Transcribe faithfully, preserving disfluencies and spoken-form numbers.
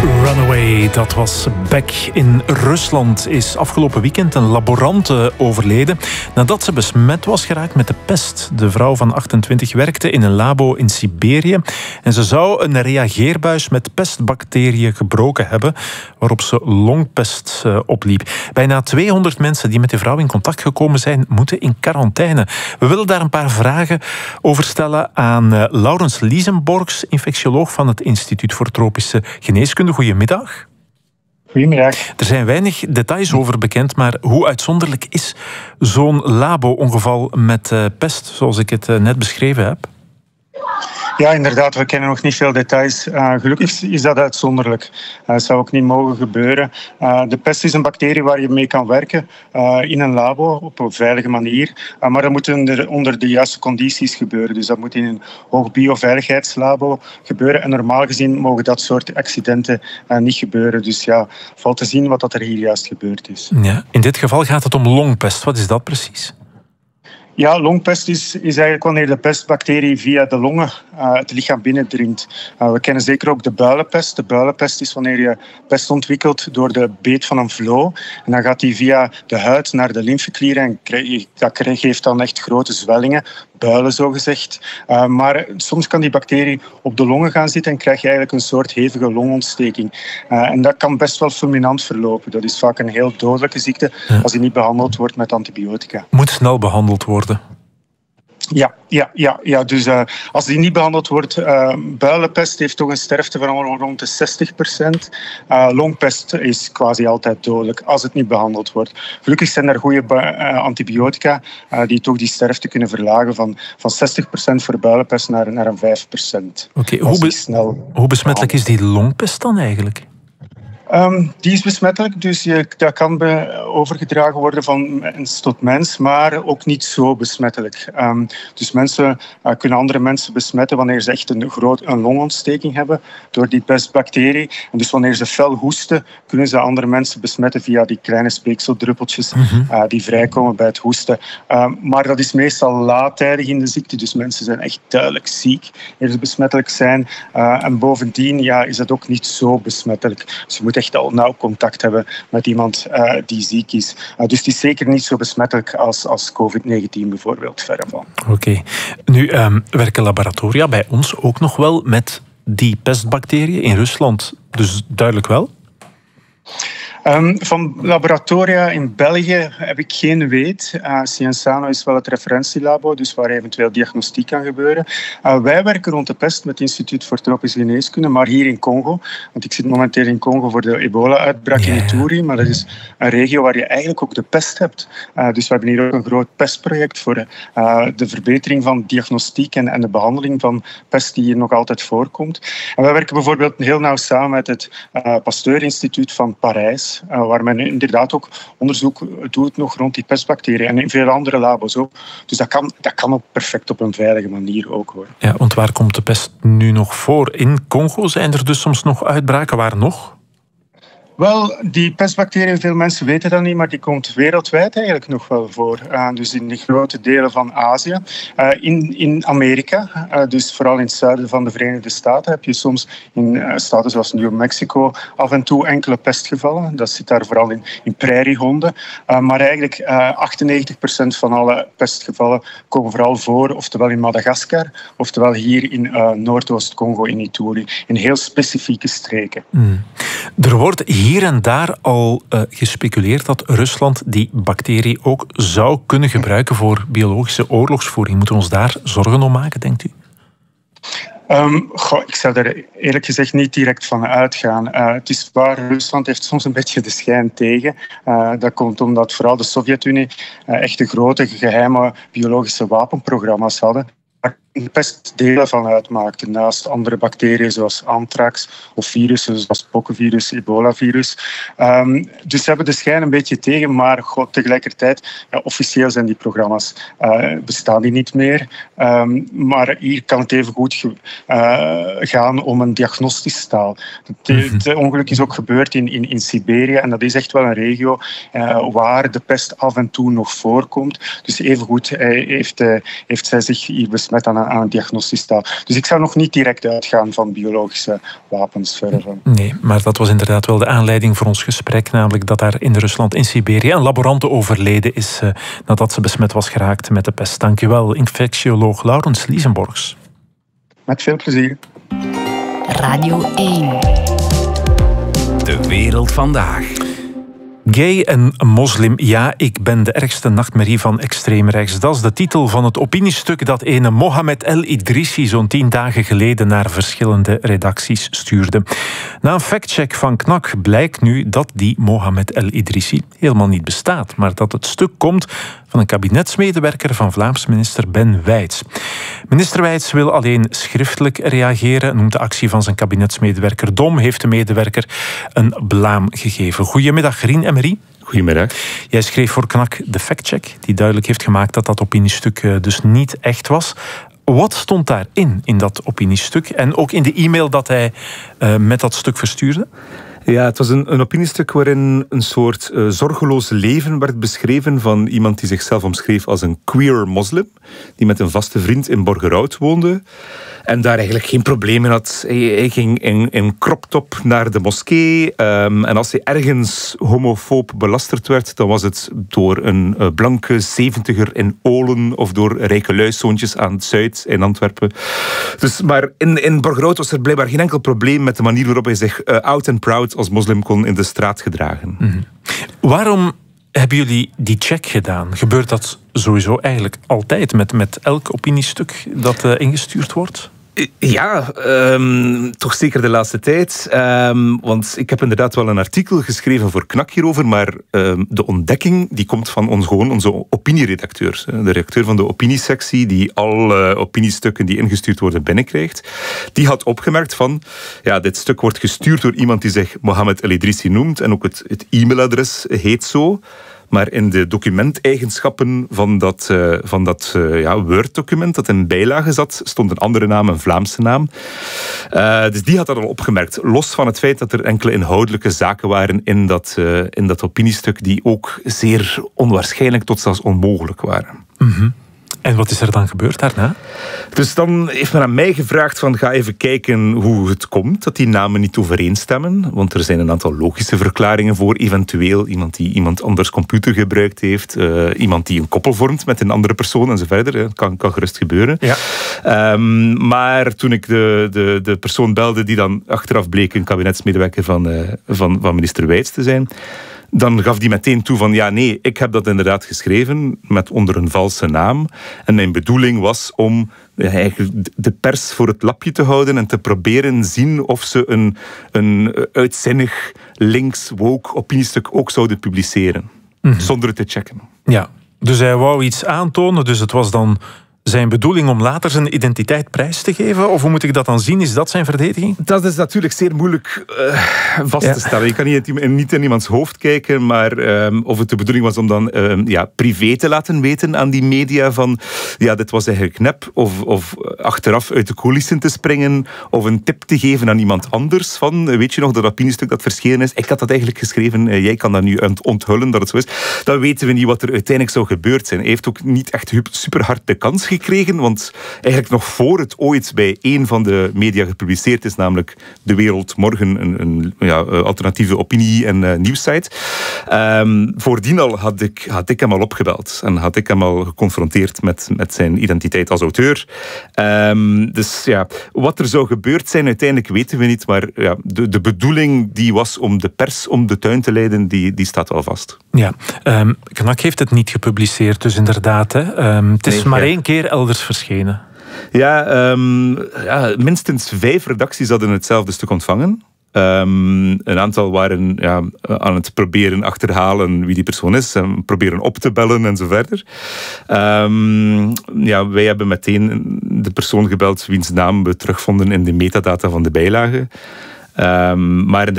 Runaway, dat was Beck. In Rusland is afgelopen weekend een laborante overleden nadat ze besmet was geraakt met de pest. De vrouw van achtentwintig werkte in een labo in Siberië en ze zou een reageerbuis met pestbacteriën gebroken hebben, waarop ze longpest uh, opliep. Bijna tweehonderd mensen die met de vrouw in contact gekomen zijn, moeten in quarantaine. We willen daar een paar vragen over stellen aan uh, Laurens Liesenborgs, infectioloog van het Instituut voor Tropische Geneeskunde. Goedemiddag. Goedemiddag. Er zijn weinig details over bekend, maar hoe uitzonderlijk is zo'n labo-ongeval met uh, pest, zoals ik het uh, net beschreven heb? Ja, inderdaad, we kennen nog niet veel details. Uh, gelukkig is dat uitzonderlijk. Uh, dat zou ook niet mogen gebeuren. Uh, de pest is een bacterie waar je mee kan werken uh, in een labo op een veilige manier. Uh, maar dat moet onder, onder de juiste condities gebeuren. Dus dat moet in een hoog bioveiligheidslabo gebeuren. En normaal gezien mogen dat soort accidenten uh, niet gebeuren. Dus ja, valt te zien wat dat er hier juist gebeurd is. Ja, in dit geval gaat het om longpest. Wat is dat precies? Ja, longpest is, is eigenlijk wanneer de pestbacterie via de longen uh, het lichaam binnendringt. Uh, we kennen zeker ook de builenpest. De builenpest is wanneer je pest ontwikkelt door de beet van een vloo. En dan gaat die via de huid naar de lymfeklieren en krijg, dat geeft dan echt grote zwellingen, builen zogezegd. Uh, maar soms kan die bacterie op de longen gaan zitten en krijg je eigenlijk een soort hevige longontsteking. Uh, en dat kan best wel fulminant verlopen. Dat is vaak een heel dodelijke ziekte als die niet behandeld wordt met antibiotica. Moet snel behandeld worden. Ja, ja, ja, ja. Dus uh, als die niet behandeld wordt, uh, builenpest heeft toch een sterfte van rond de zestig procent. Uh, longpest is quasi altijd dodelijk als het niet behandeld wordt. Gelukkig zijn er goede uh, antibiotica uh, die toch die sterfte kunnen verlagen van, van zestig procent voor builenpest naar, naar een vijf procent. Oké, okay, hoe, be- hoe besmettelijk is die longpest dan eigenlijk? Um, die is besmettelijk, dus je, dat kan be- overgedragen worden van mens tot mens, maar ook niet zo besmettelijk. Um, dus mensen uh, kunnen andere mensen besmetten wanneer ze echt een, groot, een longontsteking hebben door die pestbacterie. En dus wanneer ze fel hoesten, kunnen ze andere mensen besmetten via die kleine speekseldruppeltjes mm-hmm. uh, die vrijkomen bij het hoesten. Um, maar dat is meestal laattijdig in de ziekte, dus mensen zijn echt duidelijk ziek wanneer ze besmettelijk zijn. Uh, en bovendien ja, is dat ook niet zo besmettelijk. Dus je moet echt al nauw contact hebben met iemand uh, die ziek is. Uh, dus het is zeker niet zo besmettelijk als, als covid negentien bijvoorbeeld, verre van. Oké. Okay. Nu um, werken laboratoria bij ons ook nog wel met die pestbacteriën in Rusland, dus duidelijk wel? Um, van laboratoria in België heb ik geen weet. Uh, Cienzano is wel het referentielabo, dus waar eventueel diagnostiek kan gebeuren. Uh, wij werken rond de pest met het Instituut voor Tropische Geneeskunde, maar hier in Congo. Want ik zit momenteel in Congo voor de ebola-uitbraak yeah. in Ituri, maar dat is een regio waar je eigenlijk ook de pest hebt. Uh, dus we hebben hier ook een groot pestproject voor uh, de verbetering van diagnostiek en, en de behandeling van pest die hier nog altijd voorkomt. En wij werken bijvoorbeeld heel nauw samen met het uh, Pasteur-instituut van Parijs, Uh, waar men inderdaad ook onderzoek doet nog rond die pestbacteriën en in veel andere labo's ook. Dus dat kan, dat kan ook perfect op een veilige manier ook, hoor. Ja, want waar komt de pest nu nog voor? In Congo zijn er dus soms nog uitbraken. Waar nog? Wel, die pestbacteriën, veel mensen weten dat niet, maar die komt wereldwijd eigenlijk nog wel voor. Uh, dus in de grote delen van Azië. Uh, in, in Amerika, uh, dus vooral in het zuiden van de Verenigde Staten, heb je soms in uh, staten zoals New Mexico af en toe enkele pestgevallen. Dat zit daar vooral in, in prairiehonden. Uh, maar eigenlijk uh, achtennegentig procent van alle pestgevallen komen vooral voor, oftewel in Madagaskar, oftewel hier in uh, Noordoost-Congo, in Ituri, in heel specifieke streken. Mm. Er wordt hier en daar al uh, gespeculeerd dat Rusland die bacterie ook zou kunnen gebruiken voor biologische oorlogsvoering. Moeten we ons daar zorgen om maken, denkt u? Um, goh, ik zou er eerlijk gezegd niet direct van uitgaan. Uh, het is waar, Rusland heeft soms een beetje de schijn tegen. Uh, dat komt omdat vooral de Sovjet-Unie uh, echt de grote geheime biologische wapenprogramma's hadden. De pest delen van uitmaakte, naast andere bacteriën zoals anthrax of virussen zoals pokkenvirus, ebola-virus. Um, dus ze hebben de schijn een beetje tegen, maar god, tegelijkertijd, ja, officieel zijn die programma's, uh, bestaan die niet meer. Um, maar hier kan het even goed ge, uh, gaan om een diagnostisch staal. Het, het ongeluk is ook gebeurd in, in, in Siberië en dat is echt wel een regio uh, waar de pest af en toe nog voorkomt. Dus even goed uh, heeft, uh, heeft zij zich hier besmet aan aan, aan het diagnostistaal. Dus ik zou nog niet direct uitgaan van biologische wapens verder. Nee, maar dat was inderdaad wel de aanleiding voor ons gesprek, namelijk dat daar in Rusland, in Siberië, een laborante overleden is uh, nadat ze besmet was geraakt met de pest. Dankjewel, infectioloog Laurens Liesenborgs. Met veel plezier. Radio één. De wereld vandaag. Gay en moslim, ja, ik ben de ergste nachtmerrie van extreemrechts. Dat is de titel van het opiniestuk dat ene Mohamed El Idrissi zo'n tien dagen geleden naar verschillende redacties stuurde. Na een factcheck van Knak blijkt nu dat die Mohamed El Idrissi helemaal niet bestaat, maar dat het stuk komt van een kabinetsmedewerker van Vlaams minister Ben Wijts. Minister Wijts wil alleen schriftelijk reageren, noemt de actie van zijn kabinetsmedewerker dom, heeft de medewerker een blaam gegeven. Goedemiddag, Rien Emery. Goedemiddag. Jij schreef voor Knak de factcheck, die duidelijk heeft gemaakt dat dat opiniestuk dus niet echt was. Wat stond daarin, in dat opiniestuk? En ook in de e-mail dat hij uh, met dat stuk verstuurde? Ja, het was een, een opiniestuk waarin een soort uh, zorgeloos leven werd beschreven van iemand die zichzelf omschreef als een queer moslim, die met een vaste vriend in Borgerhout woonde en daar eigenlijk geen probleem in had. Hij, hij ging in, in crop top naar de moskee um, en als hij ergens homofoob belasterd werd, dan was het door een uh, blanke zeventiger in Olen of door rijke luiszoontjes aan het Zuid in Antwerpen. Dus, maar in, in Borgerhout was er blijkbaar geen enkel probleem met de manier waarop hij zich uh, out and proud als moslim kon in de straat gedragen. Mm-hmm. Waarom hebben jullie die check gedaan? Gebeurt dat sowieso eigenlijk altijd met, met elk opiniestuk dat uh, ingestuurd wordt? Ja, um, toch zeker de laatste tijd. Um, want ik heb inderdaad wel een artikel geschreven voor Knak hierover, maar um, de ontdekking die komt van ons, gewoon onze opinieredacteur. De redacteur van de opiniesectie, die alle opiniestukken die ingestuurd worden binnenkrijgt. Die had opgemerkt van, ja, dit stuk wordt gestuurd door iemand die zich Mohamed El Idrissi noemt en ook het, het e-mailadres heet zo. Maar in de documenteigenschappen van dat, uh, van dat uh, ja, Word-document dat in bijlage zat, stond een andere naam, een Vlaamse naam. Uh, dus die had dat al opgemerkt. Los van het feit dat er enkele inhoudelijke zaken waren in dat, uh, in dat opiniestuk die ook zeer onwaarschijnlijk tot zelfs onmogelijk waren. Mm-hmm. En wat is er dan gebeurd daarna? Dus dan heeft men aan mij gevraagd van ga even kijken hoe het komt dat die namen niet overeenstemmen. Want er zijn een aantal logische verklaringen voor. Eventueel iemand die iemand anders computer gebruikt heeft. Uh, iemand die een koppel vormt met een andere persoon en zo verder. Dat kan, kan gerust gebeuren. Ja. Um, maar toen ik de, de, de persoon belde die dan achteraf bleek een kabinetsmedewerker van, uh, van, van minister Wijts te zijn, dan gaf die meteen toe van ja, nee, ik heb dat inderdaad geschreven met onder een valse naam. En mijn bedoeling was om eigenlijk de pers voor het lapje te houden en te proberen zien of ze een, een uitzinnig links woke opiniestuk ook zouden publiceren. Mm-hmm. Zonder het te checken. Ja, dus hij wou iets aantonen, dus het was dan zijn bedoeling om later zijn identiteit prijs te geven? Of hoe moet ik dat dan zien? Is dat zijn verdediging? Dat is natuurlijk zeer moeilijk uh, vast te stellen. Ja. Je kan niet in, niet in iemands hoofd kijken, maar um, of het de bedoeling was om dan um, ja, privé te laten weten aan die media van ja, dit was eigenlijk nep, of, of achteraf uit de coulissen te springen, of een tip te geven aan iemand anders van, weet je nog, dat opiniestuk dat verschenen is, ik had dat eigenlijk geschreven, uh, jij kan dat nu onthullen dat het zo is. Dan weten we niet wat er uiteindelijk zou gebeurd zijn. Hij heeft ook niet echt super hard de kans gekregen, want eigenlijk nog voor het ooit bij één van de media gepubliceerd is, namelijk De Wereld Morgen, een, een ja, alternatieve opinie- en uh, nieuwssite. Um, voordien al had ik, had ik hem al opgebeld en had ik hem al geconfronteerd met, met zijn identiteit als auteur. Um, dus ja, wat er zou gebeurd zijn, uiteindelijk weten we niet, maar ja, de, de bedoeling die was om de pers om de tuin te leiden, die, die staat wel vast. Ja, um, Knak heeft het niet gepubliceerd, dus inderdaad. Hè. Um, het is nee, maar ja. één keer elders verschenen. Ja, um, ja, minstens vijf redacties hadden hetzelfde stuk ontvangen. Um, een aantal waren ja, aan het proberen achterhalen wie die persoon is en proberen op te bellen en zo verder. Um, ja, wij hebben meteen de persoon gebeld wiens naam we terugvonden in de metadata van de bijlage. Um, maar